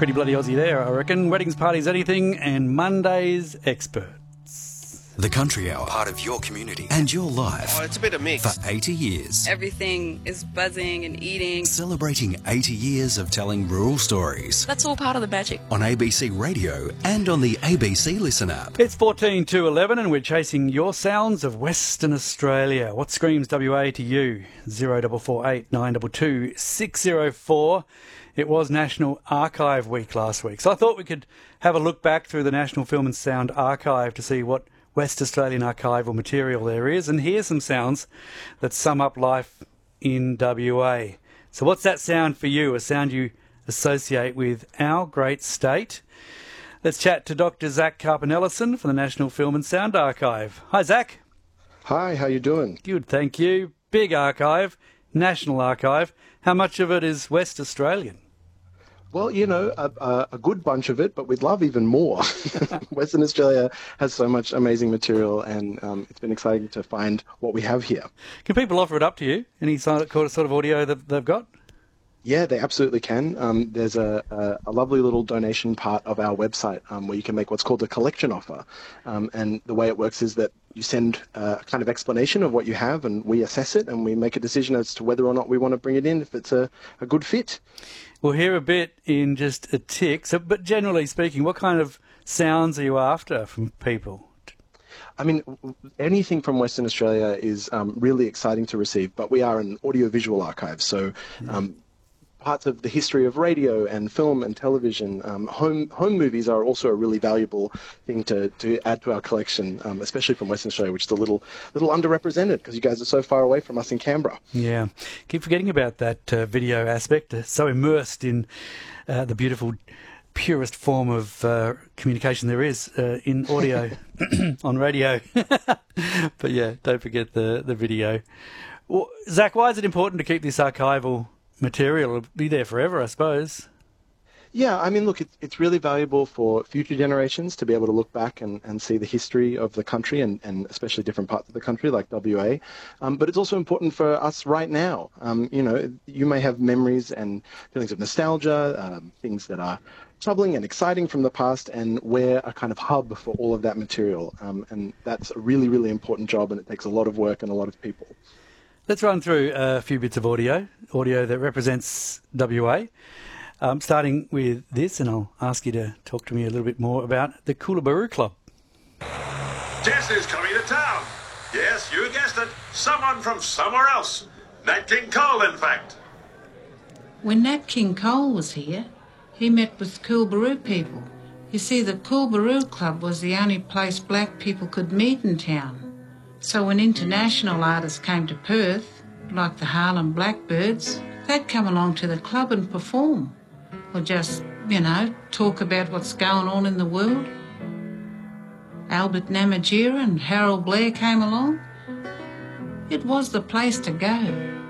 Pretty bloody Aussie there, I reckon. Weddings, parties, anything, and Monday's experts. The Country Hour, part of your community and your life. Oh, it's a bit of mix. For 80 years. Everything is buzzing and eating. Celebrating 80 years of telling rural stories. That's all part of the magic. On ABC Radio and on the ABC Listen app. It's 14 to 11 and we're chasing your sounds of Western Australia. What screams WA to you? 0448 922 604. It was National Archive Week last week, so I thought we could have a look back through the National Film and Sound Archive to see what West Australian archival material there is and hear some sounds that sum up life in WA. So what's that sound for you, a sound you associate with our great state? Let's chat to Dr. Zach Carpenter-Ellison from the National Film and Sound Archive. Hi, Zach. Hi, how you doing? Good, thank you. Big archive, National Archive. How much of it is West Australian? Well, you know, a good bunch of it, but we'd love even more. Western Australia has so much amazing material, and it's been exciting to find what we have here. Can people offer it up to you? Any sort of audio that they've got? Yeah, they absolutely can. There's a lovely little donation part of our website where you can make what's called a collection offer. And the way it works is that you send a kind of explanation of what you have, and we assess it, and we make a decision as to whether or not we want to bring it in, if it's a good fit. We'll hear a bit in just a tick. So, but generally speaking, what kind of sounds are you after from people? I mean, anything from Western Australia is really exciting to receive, but we are an audiovisual archive, so parts of the history of radio and film and television, home movies are also a really valuable thing to add to our collection, especially from Western Australia, which is a little underrepresented because you guys are so far away from us in Canberra. Yeah, keep forgetting about that video aspect. So immersed in the beautiful, purest form of communication there is in audio on radio. But yeah, don't forget the video. Well, Zach, why is it important to keep this archival material? It'll be there forever, I suppose. Yeah, I mean, look, it's really valuable for future generations to be able to look back and see the history of the country and especially different parts of the country like WA. But it's also important for us right now. You know, you may have memories and feelings of nostalgia, things that are troubling and exciting from the past, and we're a kind of hub for all of that material. And that's a really, really important job, and it takes a lot of work and a lot of people. Let's run through a few bits of audio that represents WA, starting with this, and I'll ask you to talk to me a little bit more about the Coolabirru Club. Jess is coming to town. Yes, you guessed it. Someone from somewhere else. Nat King Cole, in fact. When Nat King Cole was here, he met with Coolabirru people. You see, the Coolabirru Club was the only place black people could meet in town. So when international artists came to Perth, like the Harlem Blackbirds, they'd come along to the club and perform. Or just, you know, talk about what's going on in the world. Albert Namatjira and Harold Blair came along. It was the place to go.